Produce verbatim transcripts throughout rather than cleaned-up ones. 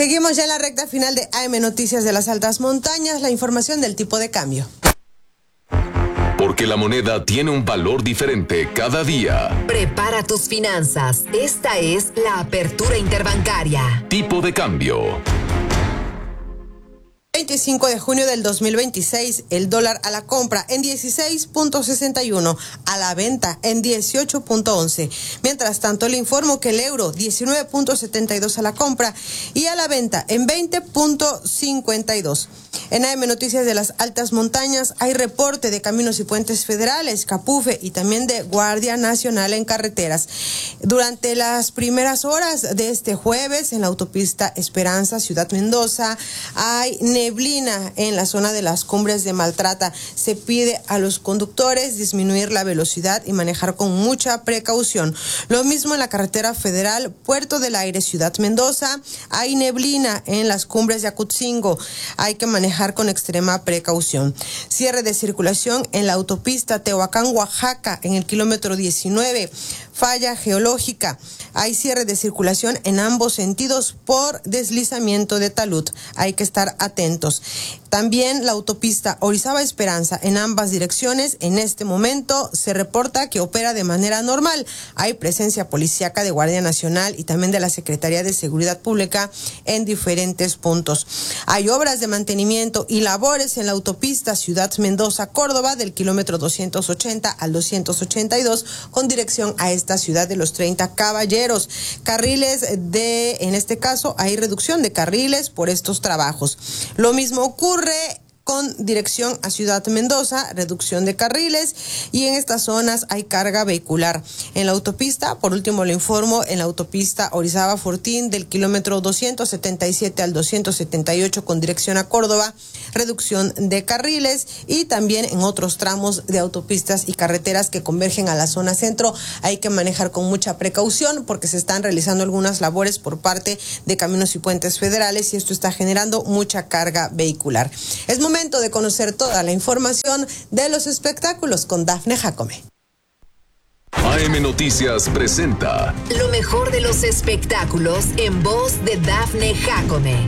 Seguimos ya en la recta final de A M Noticias de las Altas Montañas, la información del tipo de cambio. Porque la moneda tiene un valor diferente cada día. Prepara tus finanzas. Esta es la apertura interbancaria. Tipo de cambio. veinticinco de junio del dos mil veintiséis, el dólar a la compra en dieciséis punto sesenta y uno, a la venta en dieciocho punto once. Mientras tanto, le informo que el euro diecinueve punto setenta y dos a la compra y a la venta en veinte punto cincuenta y dos. En A M Noticias de las Altas Montañas hay reporte de Caminos y Puentes Federales, Capufe y también de Guardia Nacional en Carreteras. Durante las primeras horas de este jueves, en la autopista Esperanza, Ciudad Mendoza, hay neblina en la zona de las Cumbres de Maltrata. Se pide a los conductores disminuir la velocidad y manejar con mucha precaución. Lo mismo en la carretera federal Puerto del Aire, Ciudad Mendoza. Hay neblina en las Cumbres de Acutzingo. Hay que manejar con extrema precaución. Cierre de circulación en la autopista Tehuacán, Oaxaca, en el kilómetro diecinueve. Falla geológica. Hay cierre de circulación en ambos sentidos por deslizamiento de talud. Hay que estar atentos. También la autopista Orizaba Esperanza en ambas direcciones. En este momento se reporta que opera de manera normal. Hay presencia policíaca de Guardia Nacional y también de la Secretaría de Seguridad Pública en diferentes puntos. Hay obras de mantenimiento y labores en la autopista Ciudad Mendoza-Córdoba del kilómetro doscientos ochenta al doscientos ochenta y dos con dirección a esta ciudad de los treinta Caballeros. Carriles de, en este caso, hay reducción de carriles por estos trabajos. Lo mismo ocurre con dirección a Ciudad Mendoza, reducción de carriles, y en estas zonas hay carga vehicular. En la autopista, por último le informo, en la autopista Orizaba Fortín del kilómetro doscientos setenta y siete al doscientos setenta y ocho con dirección a Córdoba, reducción de carriles, y también en otros tramos de autopistas y carreteras que convergen a la zona centro hay que manejar con mucha precaución porque se están realizando algunas labores por parte de Caminos y Puentes Federales y esto está generando mucha carga vehicular. Es momento de conocer toda la información de los espectáculos con Dafne Jacome. A M Noticias presenta lo mejor de los espectáculos en voz de Dafne Jacome.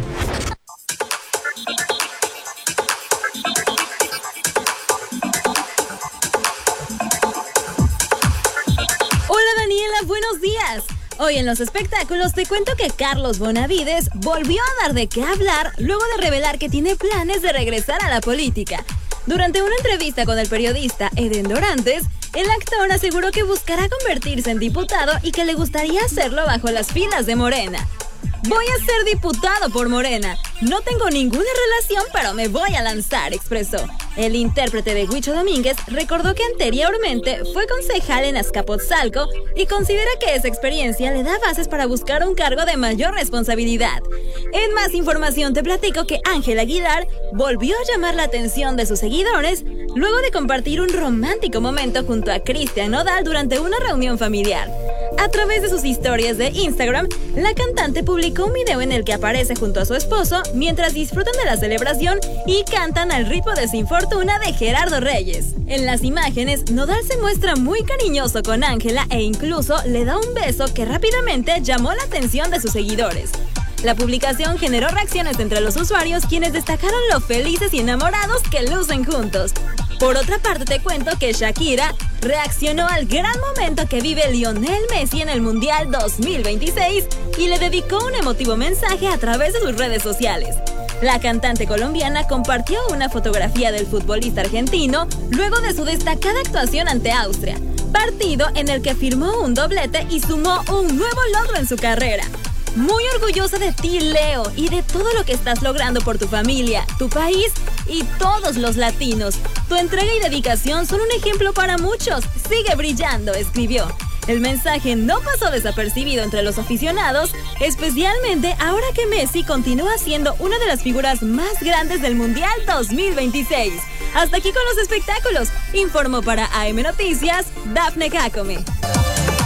Hola Daniela, buenos días. Hoy en los espectáculos te cuento que Carlos Bonavides volvió a dar de qué hablar luego de revelar que tiene planes de regresar a la política. Durante una entrevista con el periodista Eden Dorantes, el actor aseguró que buscará convertirse en diputado y que le gustaría hacerlo bajo las filas de Morena. Voy a ser diputado por Morena. No tengo ninguna relación, pero me voy a lanzar, expresó. El intérprete de Huicho Domínguez recordó que anteriormente fue concejal en Azcapotzalco y considera que esa experiencia le da bases para buscar un cargo de mayor responsabilidad. En más información te platico que Ángel Aguilar volvió a llamar la atención de sus seguidores luego de compartir un romántico momento junto a Cristian Nodal durante una reunión familiar. A través de sus historias de Instagram, la cantante publicó un video en el que aparece junto a su esposo mientras disfrutan de la celebración y cantan al ritmo de Sin Fortuna de Gerardo Reyes. En las imágenes, Nodal se muestra muy cariñoso con Ángela e incluso le da un beso que rápidamente llamó la atención de sus seguidores. La publicación generó reacciones entre los usuarios, quienes destacaron lo felices y enamorados que lucen juntos. Por otra parte, te cuento que Shakira reaccionó al gran momento que vive Lionel Messi en el Mundial dos mil veintiséis y le dedicó un emotivo mensaje a través de sus redes sociales. La cantante colombiana compartió una fotografía del futbolista argentino luego de su destacada actuación ante Austria, partido en el que firmó un doblete y sumó un nuevo logro en su carrera. Muy orgullosa de ti, Leo, y de todo lo que estás logrando por tu familia, tu país y todos los latinos. Tu entrega y dedicación son un ejemplo para muchos. Sigue brillando, escribió. El mensaje no pasó desapercibido entre los aficionados, especialmente ahora que Messi continúa siendo una de las figuras más grandes del Mundial dos mil veintiséis. Hasta aquí con los espectáculos. Informó para A M Noticias, Dafne Jacome.